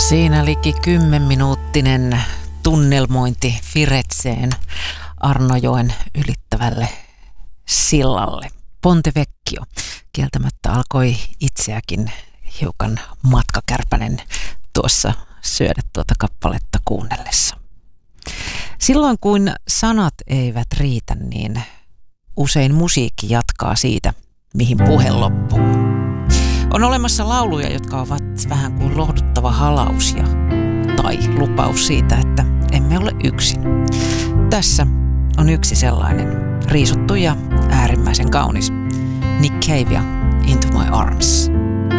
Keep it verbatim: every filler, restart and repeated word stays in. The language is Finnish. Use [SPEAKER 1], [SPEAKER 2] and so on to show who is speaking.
[SPEAKER 1] Siinä liki kymmenminuuttinen tunnelmointi Firetseen Arnojoen ylittävälle sillalle. Ponte Vecchio kieltämättä alkoi itseäkin hiukan matkakärpänen tuossa syödä tuota kappaletta kuunnellessa. Silloin kun sanat eivät riitä, niin usein musiikki jatkaa siitä, mihin puhe loppuu. On olemassa lauluja, jotka ovat vähän kuin lohduttava halaus ja, tai lupaus siitä, että emme ole yksin. Tässä on yksi sellainen riisuttu ja äärimmäisen kaunis. Nick Cave ja Into My Arms.